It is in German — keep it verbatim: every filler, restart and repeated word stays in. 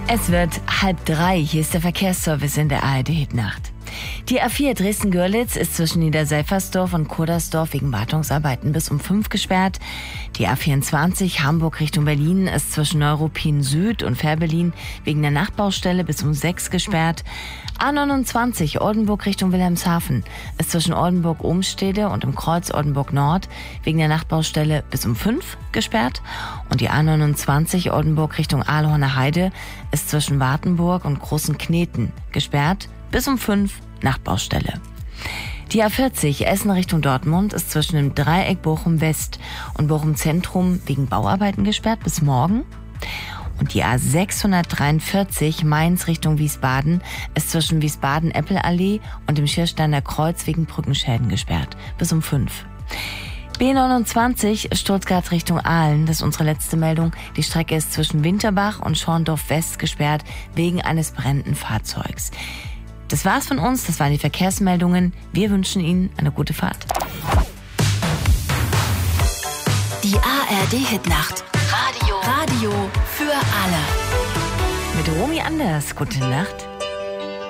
Es wird halb drei. Hier ist der Verkehrsservice in der A R D-Hitnacht. Die A vier Dresden-Görlitz ist zwischen Niederseifersdorf und Kurdersdorf wegen Wartungsarbeiten bis um fünf gesperrt. Die A vierundzwanzig Hamburg Richtung Berlin ist zwischen Neuruppin Süd und Fährberlin wegen der Nachtbaustelle bis um sechs gesperrt. A neunundzwanzig Oldenburg Richtung Wilhelmshaven ist zwischen Oldenburg-Ohmstede und im Kreuz Oldenburg-Nord wegen der Nachtbaustelle bis um fünf gesperrt. Und die A neunundzwanzig Oldenburg Richtung Ahlhorner Heide ist zwischen Wartenburg und Großen Kneten gesperrt bis um fünf Nachtbaustelle. Die A vierzig Essen Richtung Dortmund ist zwischen dem Dreieck Bochum West und Bochum Zentrum wegen Bauarbeiten gesperrt bis morgen. Und die A sechshundertdreiundvierzig Mainz Richtung Wiesbaden ist zwischen Wiesbaden-Eppelallee und dem Schiersteiner Kreuz wegen Brückenschäden gesperrt bis um fünf. B neunundzwanzig Stuttgart Richtung Aalen, das ist unsere letzte Meldung. Die Strecke ist zwischen Winterbach und Schorndorf West gesperrt wegen eines brennenden Fahrzeugs. Das war's von uns, das waren die Verkehrsmeldungen. Wir wünschen Ihnen eine gute Fahrt. Die A R D-Hitnacht. Radio. Radio für alle. Mit Romy Anders, gute Nacht.